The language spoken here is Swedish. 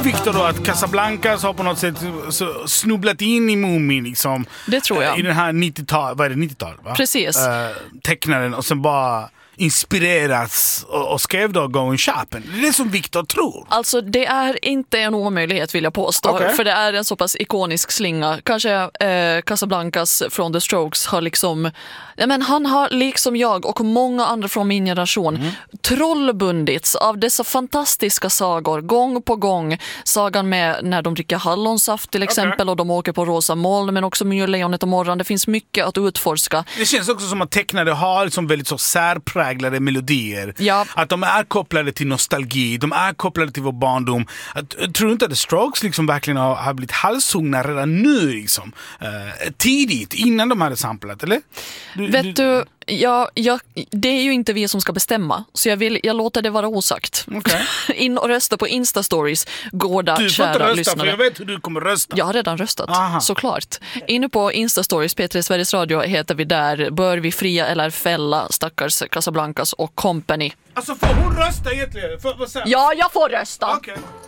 Victor då att Casablancas har på något sätt snubblat in i Mumin liksom. Det tror jag. I den här 90-tal, vad är det, 90-tal va? Precis. Tecknaren och sen bara inspirerats och skrev då Going Shopping. Det är det som Victor tror. Alltså det är inte en omöjlighet vill jag påstå. Okay. För det är en så pass ikonisk slinga. Kanske Casablancas från The Strokes har liksom... men han har liksom jag och många andra från min generation trollbundits av dessa fantastiska sagor gång på gång. Sagan med när de dricker hallonsaft till exempel och de åker på rosa moln, men också Myrlejonet och morgon. Det finns mycket att utforska. Det känns också som att tecknare har liksom väldigt så särpräglade melodier. Ja. Att de är kopplade till nostalgi, de är kopplade till vår barndom. Tror du inte att The Strokes liksom verkligen har blivit halshugna redan nu liksom? Tidigt, innan de hade samplat, eller? Vet du, det är ju inte vi som ska bestämma. Så jag låter det vara osagt. Okay. In och rösta på Insta-stories. Gårda, du får kära inte rösta, lyssnare. för jag vet hur du kommer rösta. Jag har redan röstat, Aha. såklart. Inne på Insta-stories, P3 Sveriges Radio heter vi där. Bör vi fria eller fälla stackars Casablancas och company? Alltså får hon rösta egentligen? Ja, jag får rösta. Okay.